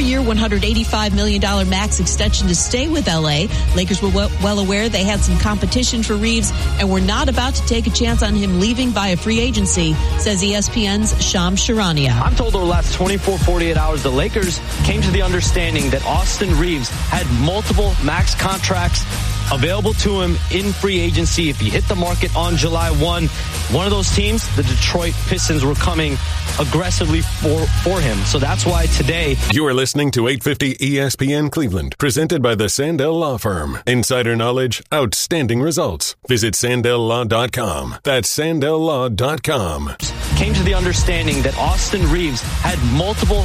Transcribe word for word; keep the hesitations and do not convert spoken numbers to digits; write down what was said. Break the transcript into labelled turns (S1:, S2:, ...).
S1: four-year, one hundred eighty-five million dollars max extension to stay with L A. Lakers were well, well aware they had some competition for Reeves and were not about to take a chance on him leaving via free agency, says E S P N's Shams Charania.
S2: I'm told over the last twenty-four, forty-eight hours, the Lakers came to the understanding that Austin Reeves had multiple max contracts available to him in free agency. If he hit the market on July first, one of those teams, the Detroit Pistons, were coming aggressively for, for him. So that's why today...
S3: You are listening to eight fifty E S P N Cleveland, presented by the Sandell Law Firm. Insider knowledge, outstanding results. Visit Sandell Law dot com. That's Sandell Law dot com.
S2: Came to the understanding that Austin Reeves had multiple